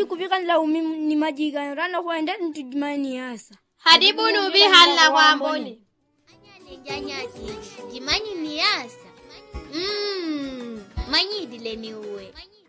maji kupika la ni maji gani rana huenda ntujimani yasa hadibu nubi halla kwa mboni Nyanya jimani ni yasa manyi dile ni uwe